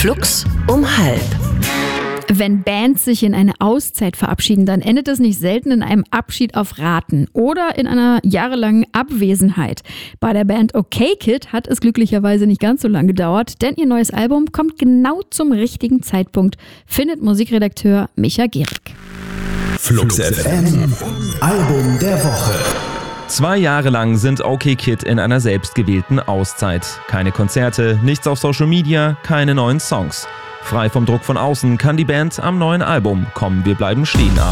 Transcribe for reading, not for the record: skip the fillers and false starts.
Flux um 1:30. Wenn Bands sich in eine Auszeit verabschieden, dann endet es nicht selten in einem Abschied auf Raten oder in einer jahrelangen Abwesenheit. Bei der Band OkKid hat es glücklicherweise nicht ganz so lange gedauert, denn ihr neues Album kommt genau zum richtigen Zeitpunkt, findet Musikredakteur Micha Gehrig. Flux FM, Album der Woche. 2 Jahre lang sind OkKid in einer selbstgewählten Auszeit. Keine Konzerte, nichts auf Social Media, keine neuen Songs. Frei vom Druck von außen kann die Band am neuen Album Komm, wir bleiben stehen arbeiten.